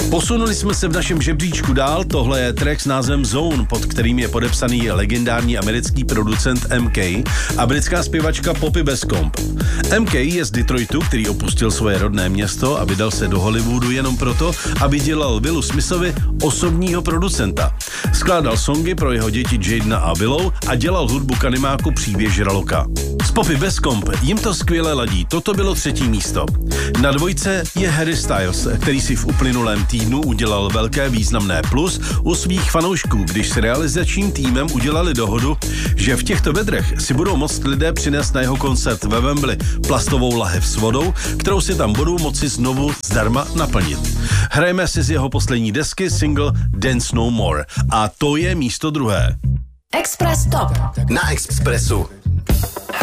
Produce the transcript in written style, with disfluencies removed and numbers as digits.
Posunuli jsme se v našem žebříčku dál, tohle je track s názvem Zone, pod kterým je podepsaný legendární americký producent MK a britská zpěvačka Poppy Bescombe. MK je z Detroitu, který opustil svoje rodné město a vydal se do Hollywoodu jenom proto, aby dělal Willu Smithovi osobního producenta. Skládal songy pro jeho děti Jadena a Willow a dělal hudbu k animáku Příběh žraloka. S Poppy Bescombe jim to skvěle ladí, toto bylo 3. místo. Na 2 je Harry Styles, který si v uplynulém týdnu udělal velké významné plus u svých fanoušků, když s realizačním týmem udělali dohodu, že v těchto vedrech si budou moct lidé přinést na jeho koncert ve Wembley plastovou lahev s vodou, kterou si tam budou moci znovu zdarma naplnit. Hrajeme si z jeho poslední desky single Dance No More a to je místo 2. Express Top na Expressu.